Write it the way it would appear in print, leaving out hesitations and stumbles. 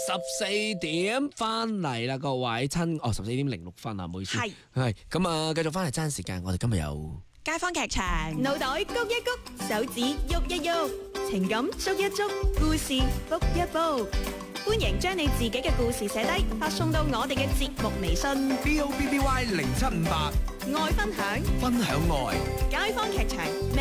14點翻嚟啦，各位14:06啊，唔好意思。 係咁啊，繼續翻嚟爭時間，我哋今日有街坊劇場，腦袋谷一谷，手指喐一喐，情感捉一捉，故事卜一卜。歡迎將你自己嘅故事寫低，發送到我哋嘅節目微信 BOBBY 0758， 愛分享， 分享愛。 街坊劇場。